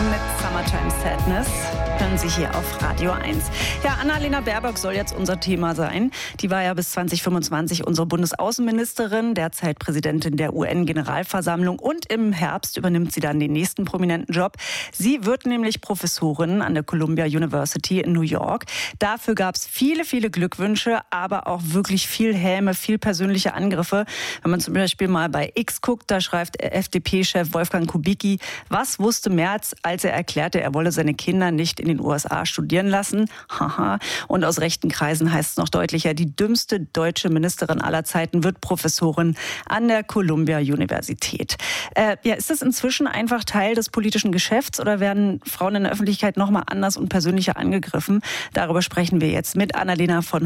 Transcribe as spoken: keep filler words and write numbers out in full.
mit Summertime Sadness. Hören Sie hier auf Radio eins. Ja, Annalena Baerbock soll jetzt unser Thema sein. Die war ja bis zwanzig fünfundzwanzig unsere Bundesaußenministerin, derzeit Präsidentin der U N-Generalversammlung, und im Herbst übernimmt sie dann den nächsten prominenten Job. Sie wird nämlich Professorin an der Columbia University in New York. Dafür gab es viele, viele Glückwünsche, aber auch wirklich viel Häme, viel persönliche Angriffe. Wenn man zum Beispiel mal bei X guckt, da schreibt F D P-Chef Wolfgang Kubicki: Was wusste Merz, als er erklärte, er wolle seine Kinder nicht in den U S A studieren lassen? Haha. Und aus rechten Kreisen heißt es noch deutlicher: Die dümmste deutsche Ministerin aller Zeiten wird Professorin an der Columbia Universität. Äh, ja, ist das inzwischen einfach Teil des politischen Geschäfts oder werden Frauen in der Öffentlichkeit noch mal anders und persönlicher angegriffen? Darüber sprechen wir jetzt mit Annalena von